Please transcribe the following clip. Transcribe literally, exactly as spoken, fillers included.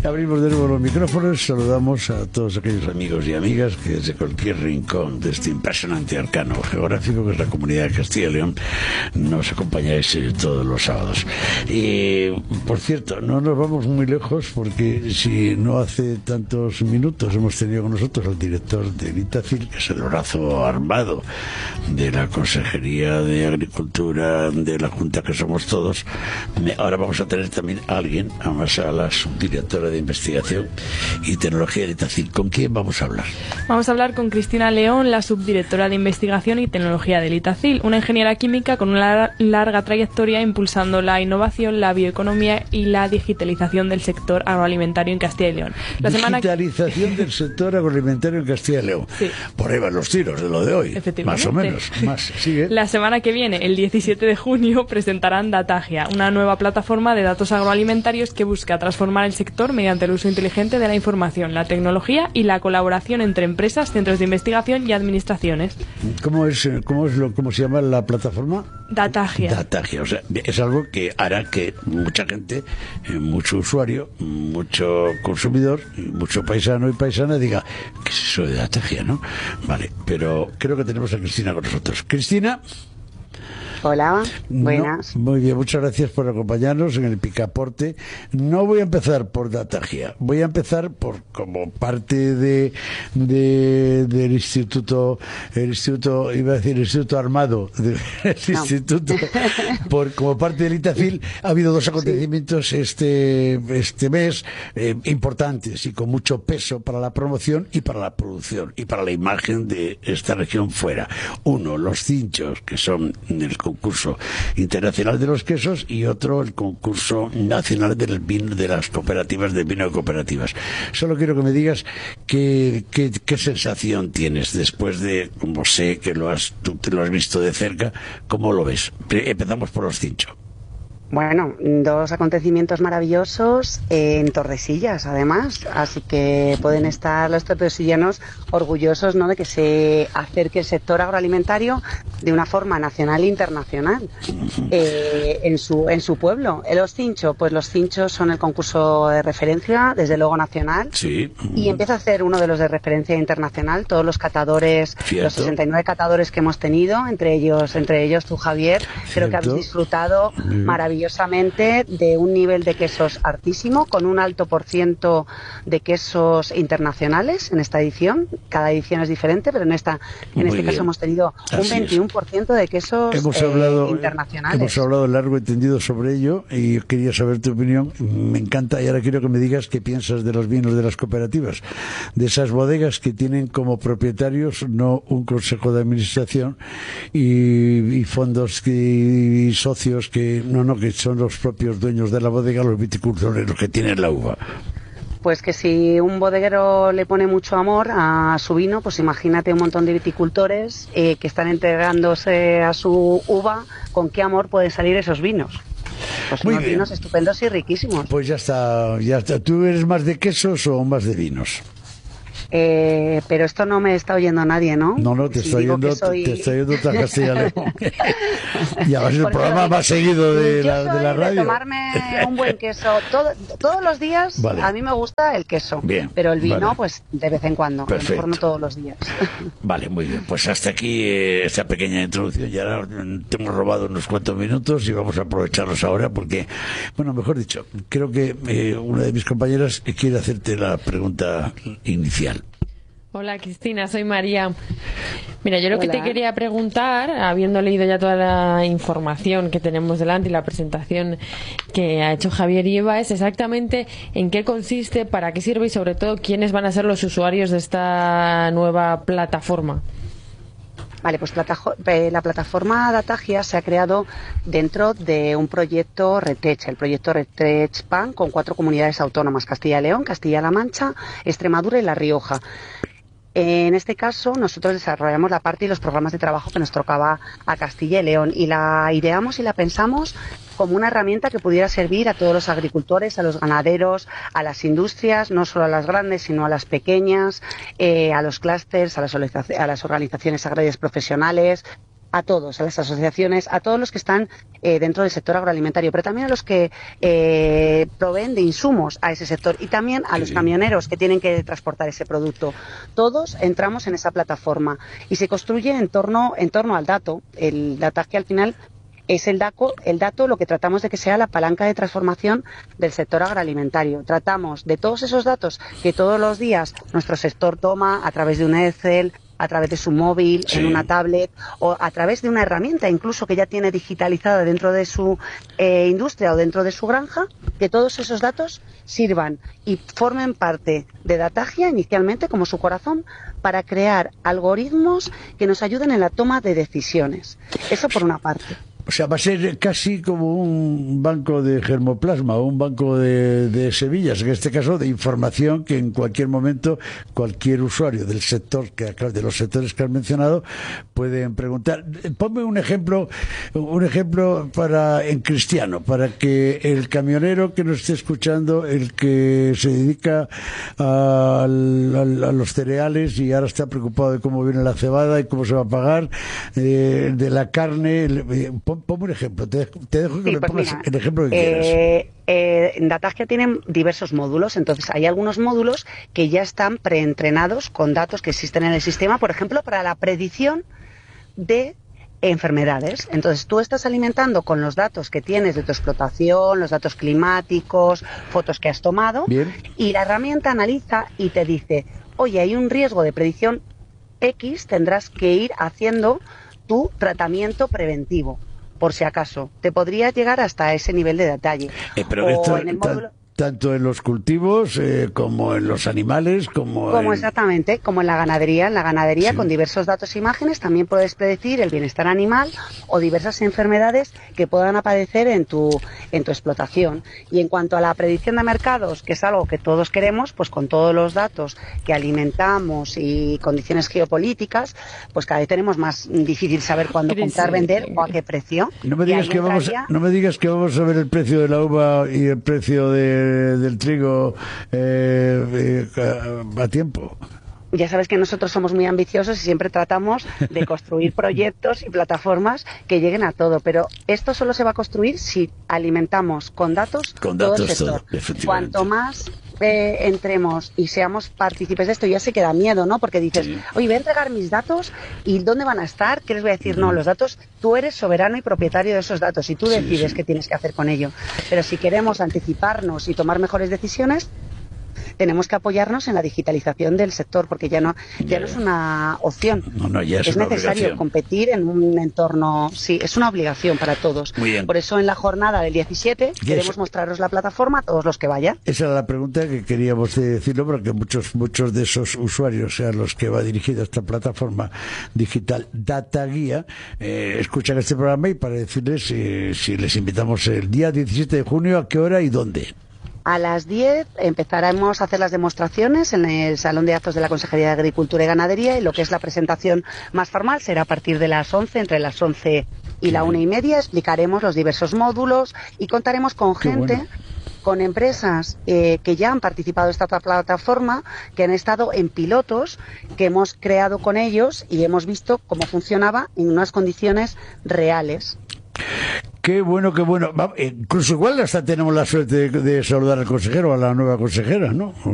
Abrimos de nuevo los micrófonos, saludamos a todos aquellos amigos y amigas que desde cualquier rincón de este impresionante arcano geográfico que es la comunidad de Castilla y León nos acompañáis todos los sábados. Y, por cierto, no nos vamos muy lejos porque si no hace tantos minutos hemos tenido con nosotros al director del ITACIL, que es el brazo armado de la Consejería de Agricultura de la Junta que somos todos. Ahora vamos a tener también a alguien, además a la subdirectora de Investigación y Tecnología del ITACIL. ¿Con quién vamos a hablar? Vamos a hablar con Cristina León, la subdirectora de Investigación y Tecnología del ITACIL, una ingeniera química con una larga trayectoria impulsando la innovación, la bioeconomía y la digitalización del sector agroalimentario en Castilla y León. La digitalización semana... del sector agroalimentario en Castilla y León. Sí. Por ahí van los tiros de lo de hoy. Más o menos. Más. Sigue. La semana que viene, el diecisiete de junio, presentarán Datagia, una nueva plataforma de datos agroalimentarios que busca transformar el sector mediante el uso inteligente de la información, la tecnología y la colaboración entre empresas, centros de investigación y administraciones. ¿Cómo es, cómo es lo, cómo se llama la plataforma? Datagia. Datagia, o sea, es algo que hará que mucha gente, mucho usuario, mucho consumidor, mucho paisano y paisana diga, ¿qué es eso de Datagia, no? Vale, pero creo que tenemos a Cristina con nosotros. Cristina. Hola, buenas. No, muy bien, muchas gracias por acompañarnos en el Picaporte. No voy a empezar por Datagia, voy a empezar por como parte de, de del instituto, el instituto, iba a decir el instituto armado, del no. instituto, por como parte del ITACIL ha habido dos acontecimientos sí. este este mes eh, importantes y con mucho peso para la promoción y para la producción y para la imagen de esta región fuera. Uno, los cinchos, que son el concurso internacional de los quesos, y otro el concurso nacional del vino, de las cooperativas de vino de cooperativas. Solo quiero que me digas qué, qué, qué sensación tienes después de, como sé que lo has, tú te lo has visto de cerca, ¿cómo lo ves? Empezamos por los cinchos. Bueno, dos acontecimientos maravillosos en Tordesillas, además, así que pueden estar los torresillanos orgullosos, ¿no?, de que se acerque el sector agroalimentario de una forma nacional e internacional eh, en su en su pueblo. Los cinchos, pues los cinchos son el concurso de referencia, desde luego nacional, sí. Y empieza a ser uno de los de referencia internacional. Todos los catadores, Cierto. Los sesenta y nueve catadores que hemos tenido, entre ellos, entre ellos tú, Javier, Cierto. Creo que habéis disfrutado mm. maravillosamente de un nivel de quesos altísimo, con un alto por ciento de quesos internacionales en esta edición. Cada edición es diferente, pero en esta en Muy este bien. caso hemos tenido Así un veintiuno por ciento de quesos hemos eh, hablado, internacionales. Hemos hablado largo y tendido sobre ello y quería saber tu opinión. Me encanta, y ahora quiero que me digas qué piensas de los vinos de las cooperativas, de esas bodegas que tienen como propietarios no un consejo de administración y, y fondos que, y socios que no, no, que son los propios dueños de la bodega, los viticultores, los que tienen la uva. Pues que si un bodeguero le pone mucho amor a su vino, pues imagínate un montón de viticultores eh, que están entregándose a su uva, con qué amor pueden salir esos vinos. Pues Muy unos bien. Vinos estupendos y riquísimos. Pues ya está, ya está. ¿Tú eres más de quesos o más de vinos? Eh, pero esto no me está oyendo nadie, ¿no? No, no, te si está oyendo, soy... te está oyendo toda Castilla y León. Y además el programa más seguido de la, de la radio. De tomarme un buen queso todo, todos los días. Vale. A mí me gusta el queso. Bien, pero el vino, vale. pues de vez en cuando. Perfecto. A lo mejor no todos los días. Vale, muy bien. Pues hasta aquí eh, esta pequeña introducción. Ya ahora te hemos robado unos cuantos minutos y vamos a aprovecharlos ahora porque, bueno, mejor dicho, creo que eh, una de mis compañeras quiere hacerte la pregunta inicial. Hola Cristina, soy María. Mira, yo lo Hola. que te quería preguntar, habiendo leído ya toda la información que tenemos delante y la presentación que ha hecho Javier y Eva, es exactamente en qué consiste, para qué sirve y sobre todo quiénes van a ser los usuarios de esta nueva plataforma. Vale, pues la plataforma Datagia se ha creado dentro de un proyecto RETECH, el proyecto RETECH P A N, con cuatro comunidades autónomas: Castilla y León, Castilla-La Mancha, Extremadura y La Rioja. En este caso, nosotros desarrollamos la parte y los programas de trabajo que nos tocaba a Castilla y León, y la ideamos y la pensamos como una herramienta que pudiera servir a todos los agricultores, a los ganaderos, a las industrias, no solo a las grandes, sino a las pequeñas, eh, a los clústeres, a las, a las organizaciones agrarias profesionales, a todos, a las asociaciones, a todos los que están eh, dentro del sector agroalimentario, pero también a los que eh, proveen de insumos a ese sector y también a los camioneros que tienen que transportar ese producto. Todos entramos en esa plataforma y se construye en torno, en torno al dato. El Datagia al final es el dato, el dato lo que tratamos de que sea la palanca de transformación del sector agroalimentario. Tratamos de todos esos datos que todos los días nuestro sector toma a través de un Excel, a través de su móvil, sí. en una tablet o a través de una herramienta incluso que ya tiene digitalizada dentro de su eh, industria o dentro de su granja, que todos esos datos sirvan y formen parte de Datagia inicialmente como su corazón para crear algoritmos que nos ayuden en la toma de decisiones. Eso por una parte. O sea, va a ser casi como un banco de germoplasma o un banco de, de semillas, en este caso de información que en cualquier momento cualquier usuario del sector, que de los sectores que has mencionado, pueden preguntar. Ponme un ejemplo, un ejemplo para en cristiano, para que el camionero que nos esté escuchando, el que se dedica a, a, a los cereales y ahora está preocupado de cómo viene la cebada y cómo se va a pagar, eh, de la carne, eh, Ponme un ejemplo, te, te dejo que sí, me pues pongas mira, el ejemplo que eh, quieras. Eh, en Datagia tienen diversos módulos, entonces hay algunos módulos que ya están preentrenados con datos que existen en el sistema, por ejemplo, para la predicción de enfermedades. Entonces tú estás alimentando con los datos que tienes de tu explotación, los datos climáticos, fotos que has tomado, Bien. y la herramienta analiza y te dice, oye, hay un riesgo de predicción X, tendrás que ir haciendo tu tratamiento preventivo. Por si acaso, te podría llegar hasta ese nivel de detalle. Eh, pero o esto, en el módulo... tanto en los cultivos eh, como en los animales, como, como en... exactamente, como en la ganadería. En la ganadería, sí. con diversos datos e imágenes, también puedes predecir el bienestar animal o diversas enfermedades que puedan aparecer en tu, en tu explotación. Y en cuanto a la predicción de mercados, que es algo que todos queremos, pues con todos los datos que alimentamos y condiciones geopolíticas, pues cada vez tenemos más difícil saber cuándo comprar, vender o a qué precio. No me digas que vamos, no me digas que vamos a ver el precio de la uva y el precio de del trigo eh, eh, a tiempo. Ya sabes que nosotros somos muy ambiciosos y siempre tratamos de construir proyectos y plataformas que lleguen a todo, pero esto solo se va a construir si alimentamos con datos con datos todo el sector. Todo, Cuanto más eh, entremos y seamos partícipes de esto, ya se queda miedo, ¿no? Porque dices, sí. oye, voy a entregar mis datos y ¿dónde van a estar? ¿Qué les voy a decir? Mm. No, los datos, tú eres soberano y propietario de esos datos y tú sí, decides sí. qué tienes que hacer con ello. Pero si queremos anticiparnos y tomar mejores decisiones, tenemos que apoyarnos en la digitalización del sector, porque ya no ya no es una opción, no, no, ya es, es una necesario obligación. Competir en un entorno, sí, es una obligación para todos. Muy bien. Por eso en la jornada del diecisiete y queremos eso, mostraros la plataforma a todos los que vayan. Esa era la pregunta que queríamos decirlo, porque muchos muchos de esos usuarios a los que va dirigida esta plataforma digital Datagia eh, escuchan este programa y para decirles eh, si les invitamos el día diecisiete de junio, a qué hora y dónde. A las diez empezaremos a hacer las demostraciones en el Salón de Actos de la Consejería de Agricultura y Ganadería, y lo que es la presentación más formal será a partir de las once, entre las once y la una y media. Explicaremos los diversos módulos y contaremos con Qué gente, bueno. con empresas eh, que ya han participado en esta plataforma, que han estado en pilotos que hemos creado con ellos y hemos visto cómo funcionaba en unas condiciones reales. Qué bueno, qué bueno. Incluso igual hasta tenemos la suerte de, de saludar al consejero, a la nueva consejera, ¿no?